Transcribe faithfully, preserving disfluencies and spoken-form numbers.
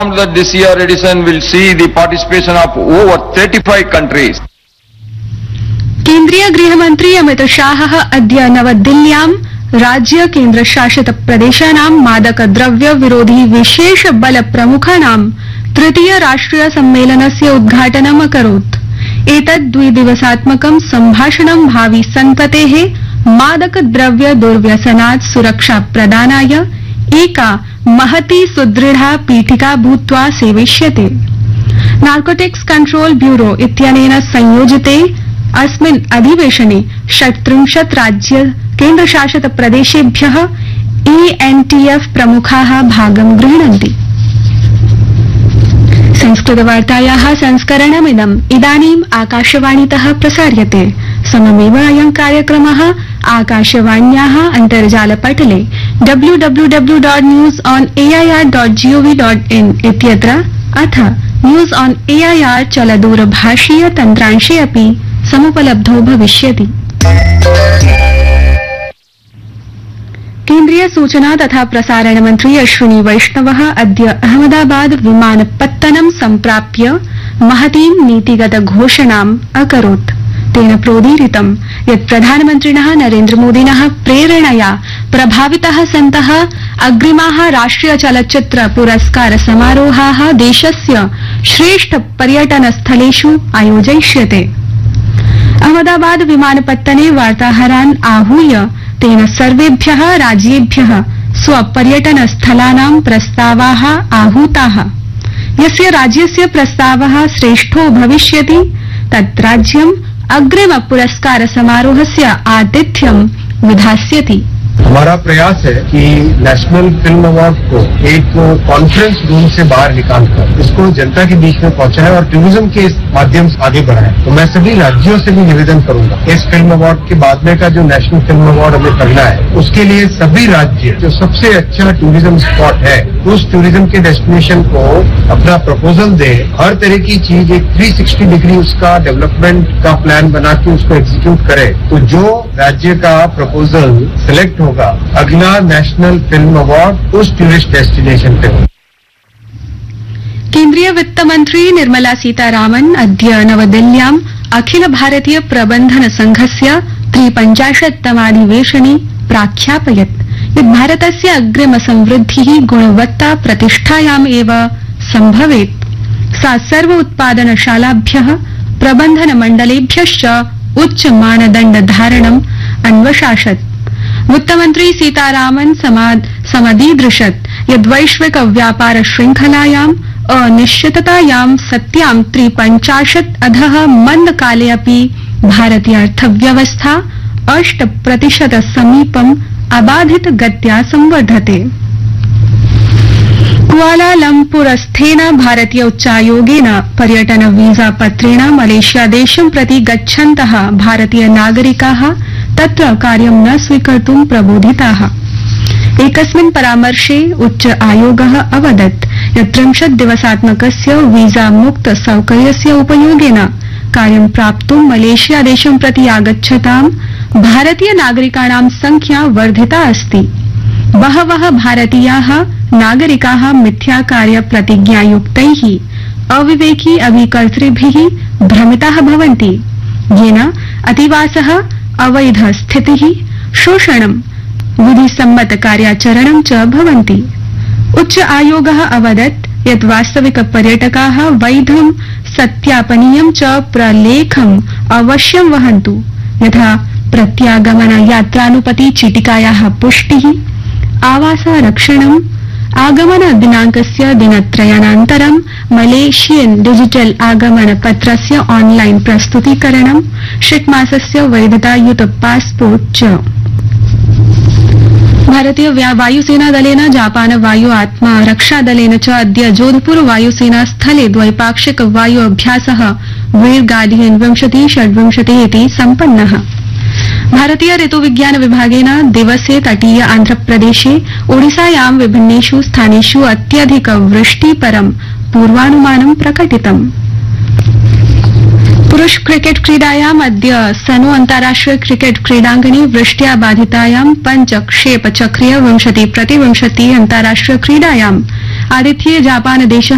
That this year edition will see the participation of over thirty-five countries. केन्द्रीय गृहमन्त्री अमित शाहः अद्य नवदिल्ल्यां राज्य केन्द्रशासित प्रदेशानां मादकद्रव्य विरोधी विशेष बल प्रमुखानां तृतीय राष्ट्रिय सम्मेलनस्य उद्घाटनम् अकरोत्। एतत् द्विदिवसात्मकं सम्भाषणं भावि संततेः मादकद्रव्य दुर्व्यसनात् सुरक्षा प्रदानाय एका महती सुदृढ़ा पीठिका भूत्वा सेविष्यते। नार्कोटिक्स कंट्रोल ब्यूरो इत्यनेन संयोजिते अस्मिन् अधिवेशने षट्त्रिंशत् राज्य केन्द्रशासित प्रदेशेभ्यः ए एन टी एफ प्रमुखाः भागं गृह्णन्ति। संस्कृतवार्तायाः संस्करणमिदम् इदानीम् आकाशवाणीतः प्रसार्यते। सममेव अयं कार्यक्रमः आकाशवाण्याः अन्तर्जालपटले W W W dot news on A I R dot G O V dot in इत्यत्र अथ news on A I R चलदूरभाषीय तन्त्रांशे अपि समुपलब्धो भविष्यति। केन्द्रीय सूचना तथा प्रसारण मंत्री अश्विनी वैष्णवः अद्य अहमदाबाद विमानपत्तनं सम्प्राप्य महतीं नीतिगत घोषणाम् अकरोत्। तेन प्रोदीरितं यत् प्रधानमन्त्रिणः नरेन्द्रमोदिनः प्रेरणया प्रभाविताः सन्तः अग्रिमाः राष्ट्रिय चलच्चित्र पुरस्कार समारोहाः देशस्य श्रेष्ठ पर्यटनस्थलेषु आयोजयिष्यते। अहमदाबाद विमानपत्तने वार्ताहरान् आहूय तेन सर्वेभ्यः राज्येभ्यः स्वपर्यटनस्थलानां प्रस्तावाः आहूताः। यस्य राज्यस्य प्रस्तावः श्रेष्ठो भविष्यति तत् राज्यम् अग्रिम पुरस्कार समारोहस्य आतिथ्यं विधास्यति। हमारा प्रयास है कि नेशनल फिल्म अवार्ड को एक कॉन्फ्रेंस रूम से बाहर निकालकर इसको जनता के बीच में पहुंचाएं और टूरिज्म के माध्यम से आगे बढ़ाएं। तो मैं सभी राज्यों से भी निवेदन करूंगा, इस फिल्म अवार्ड के बाद में का जो नेशनल फिल्म अवार्ड हमें करना है उसके लिए सभी राज्य जो सबसे अच्छा टूरिज्म स्पॉट है उस टूरिज्म के डेस्टिनेशन को अपना प्रपोजल दे। हर तरह की चीज एक थ्री सिक्सटी डिग्री उसका डेवलपमेंट का प्लान बना के उसको एग्जीक्यूट करे। तो जो राज्य का प्रपोजल सिलेक्ट होगा अगला नेशनल फिल्म अवार्ड उस टूरिस्ट डेस्टिनेशन पे होगा। केन्द्रीय वित्त मंत्री निर्मला सीतारामन् अद्य नवदिल्ल्याम् अखिल भारतीय प्रबन्धन संघस्य त्रिपञ्चाशत्तमाधिवेशने प्राख्यापयत् यत् भारतस्य अग्रिम संवृद्धिः गुणवत्ता प्रतिष्ठायाम् एव सम्भवेत्। सा सर्व उत्पादनशालाभ्यः प्रबन्धन मण्डलेभ्यश्च उच्च मानदण्ड धारणम् अन्वशासत्। वित्तमन्त्री सीतारामन् समदीदृशत् यद् वैश्विक व्यापार श्रृंखलायाम् अनिश्चिततायां सत्यां त्रिपञ्चाशत् अधः मन्दकाले अपि भारतीय अर्थव्यवस्था अष्ट प्रतिशत समीपम् अबाधित गत्या संवर्धते। कुआलालम्पुरस्थेन भारतीय उच्चायोगेन पर्यटन वीजा पत्रेण मलेशिया देशं प्रति गच्छन्तः भारतीय नागरिकाः तत्र कार्यं न स्वीकर्तुं प्रबोधिताः। एकस्मिन् परामर्शे उच्च आयोगः अवदत् यत् त्रिंशत् दिवसात्मकस्य वीजा मुक्त सौकर्यस्य उपयोगेन कार्यं प्राप्तुं मलेशिया देशं प्रति आगच्छतां भारतीय नागरिकाणां संख्या वर्धिता अस्ति। बहवः भारतीयाः नागरिकाः मिथ्याकार्य प्रतिज्ञायुक्तैः अविवेकी अभिकर्तृभिः भ्रमिताः भवन्ति, येन अतिवासः, अवैध स्थितिः, शोषणं, विधिसम्मत कार्याचरणं च भवन्ति। उच्च आयोगः अवदत् यत् वास्तविक पर्यटकाः वैधं सत्यापनीयं च प्रलेखम् अवश्यं वहन्तु, यथा प्रत्यागमन यात्रानुपति चीटिकायाः पुष्टिः, आवासारक्षणम्, आगमन दिनांकस्य दिनत्रयानन्तरं मलेशियन डिजिटल आगमन पत्रस्य ऑनलाइन प्रस्तुतीकरणं, षट्मासस्य वैधतायुत पासपोर्ट च। भारतीय वायुसेना दलेन जापान वायु आत्मा रक्षा दलेन च अद्य जोधपुर वायुसेना स्थले द्वैपाक्षिक वायु अभ्यासः वीरगार्डियन विंशति षड्विंशति इति सम्पन्नः। भारतीय ऋतुविज्ञान विभागेन दिवसे तटीय आन्ध्रप्रदेशे ओडिसायां विभिन्नेषु स्थानेषु अत्यधिक वृष्टिपरं पूर्वानुमानं प्रकटितम्। पुरुष क्रिकेट क्रीडायाम् अद्य सनो अन्ताराष्ट्रिय क्रिकेट क्रीडाङ्गणे वृष्ट्या बाधितायां पञ्च क्षेप चक्रीय विंशति प्रतिविंशति अन्ताराष्ट्रिय क्रीडायाम् आतिथ्ये जापान देशः